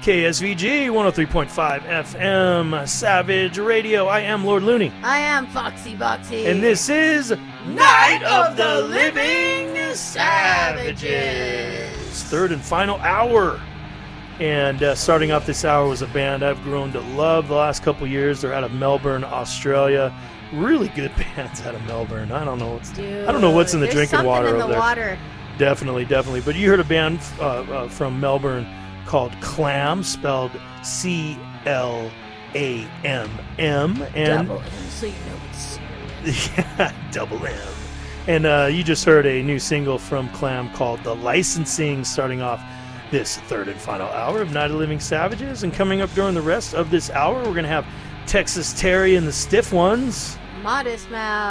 KSVG 103.5 FM, Savage Radio. I am Lord Looney. I am Foxy Boxy. And this is Night of the Living Savages. Third and final hour. And starting off this hour was a band I've grown to love the last couple years. They're out of Melbourne, Australia. Really good bands out of Melbourne. I don't know what's in the drinking water over there. There's something in the water. Definitely. But you heard a band from Melbourne called Clam, spelled C-L-A-M-M. And double M, so you know it's serious. Yeah, double M. And you just heard a new single from Clam called The Licensing, starting off this third and final hour of Night of the Living Savages. And coming up during the rest of this hour, we're going to have Texas Terry and the Stiff Ones. Modest Mouse.